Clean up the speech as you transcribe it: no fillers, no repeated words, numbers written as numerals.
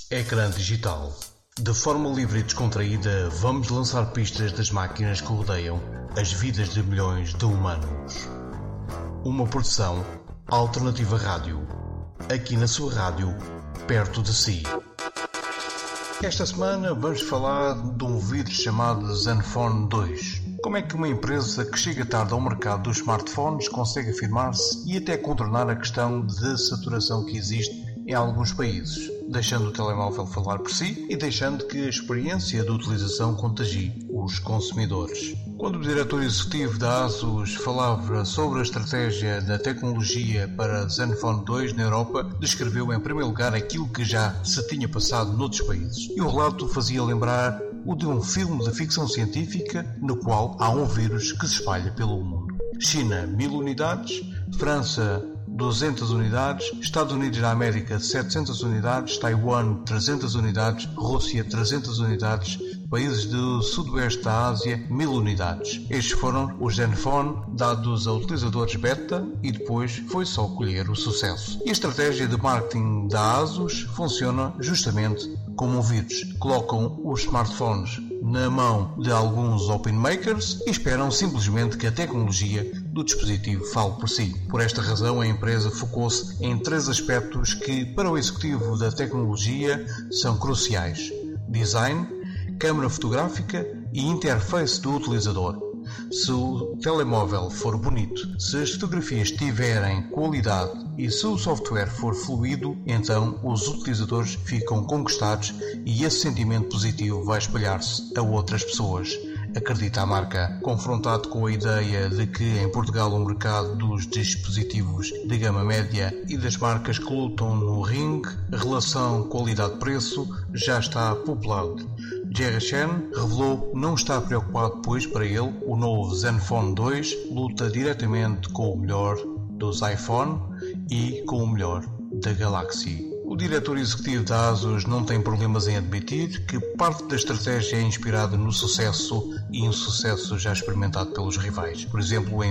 Ecrã digital. De forma livre e descontraída, vamos lançar pistas das máquinas que rodeiam as vidas de milhões de humanos. Uma produção Alternativa Rádio. Aqui na sua rádio, perto de si. Esta semana vamos falar de um vírus chamado Zenfone 2. Como é que uma empresa que chega tarde ao mercado dos smartphones consegue afirmar-se e até contornar a questão de saturação que existe em alguns países, deixando o telemóvel falar por si e deixando que a experiência de utilização contagie os consumidores. Quando o diretor executivo da ASUS falava sobre a estratégia da tecnologia para Zenfone 2 na Europa, descreveu em primeiro lugar aquilo que já se tinha passado noutros países. E o relato fazia lembrar o de um filme de ficção científica no qual há um vírus que se espalha pelo mundo. China, 1000 unidades, França, 200 unidades, Estados Unidos da América 700 unidades, Taiwan 300 unidades, Rússia 300 unidades, países do sudoeste da Ásia 1000 unidades. Estes foram os Zenfone dados a utilizadores beta e depois foi só colher o sucesso. E a estratégia de marketing da ASUS funciona justamente como um vírus. Colocam os smartphones na mão de alguns open makers e esperam simplesmente que a tecnologia do dispositivo fale por si. Por esta razão, a empresa focou-se em 3 aspectos que, para o executivo da tecnologia, são cruciais: design, câmara fotográfica e interface do utilizador. Se o telemóvel for bonito, se as fotografias tiverem qualidade e se o software for fluido, então os utilizadores ficam conquistados e esse sentimento positivo vai espalhar-se a outras pessoas. Acredita a marca. Confrontado com a ideia de que em Portugal o mercado dos dispositivos de gama média e das marcas que lutam no ringue, a relação qualidade-preço já está populado. Jerry Chen revelou não estar preocupado, pois para ele o novo Zenfone 2 luta diretamente com o melhor dos iPhone e com o melhor da Galaxy. O diretor executivo da ASUS não tem problemas em admitir que parte da estratégia é inspirada no sucesso e um sucesso já experimentado pelos rivais. Por exemplo,